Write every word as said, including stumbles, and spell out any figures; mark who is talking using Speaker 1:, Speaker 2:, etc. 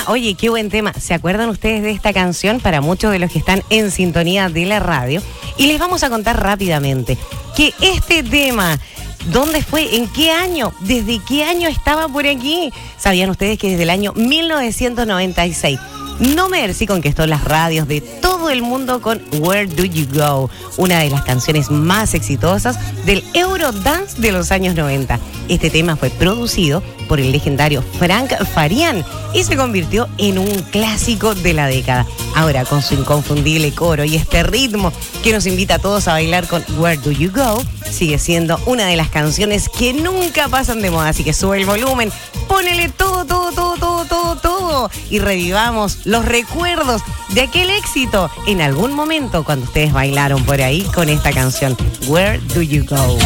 Speaker 1: Oye, qué buen tema. ¿Se acuerdan ustedes de esta canción? Para muchos de los que están en sintonía de la radio. Y les vamos a contar rápidamente que este tema, ¿dónde fue? ¿En qué año? ¿Desde qué año estaba por aquí? ¿Sabían ustedes que desde el año mil novecientos noventa y seis... No Mercy conquistó las radios de todo el mundo con Where Do You Go, una de las canciones más exitosas del Eurodance de los años noventa. Este tema fue producido por el legendario Frank Farian y se convirtió en un clásico de la década. Ahora, con su inconfundible coro y este ritmo que nos invita a todos a bailar con Where Do You Go, sigue siendo una de las canciones que nunca pasan de moda. Así que sube el volumen, ponele todo, todo, todo, todo, todo, todo y revivamos los recuerdos de aquel éxito en algún momento cuando ustedes bailaron por ahí con esta canción, Where Do You Go.